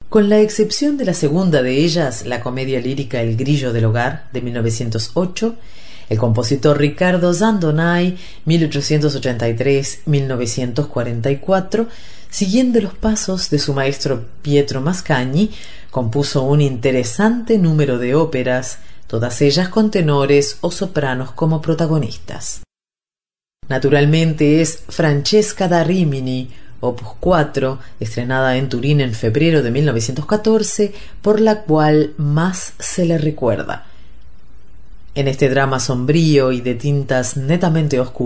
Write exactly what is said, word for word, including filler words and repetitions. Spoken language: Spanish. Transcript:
Con la excepción de la segunda de ellas, la comedia lírica El grillo del hogar, de mil novecientos ocho, el compositor Riccardo Zandonai, mil ochocientos ochenta y tres a mil novecientos cuarenta y cuatro, siguiendo los pasos de su maestro Pietro Mascagni, compuso un interesante número de óperas, todas ellas con tenores o sopranos como protagonistas. Naturalmente es Francesca da Rimini, opus cuatro, estrenada en Turín en febrero de mil novecientos catorce, por la cual más se le recuerda. En este drama sombrío y de tintas netamente oscuras,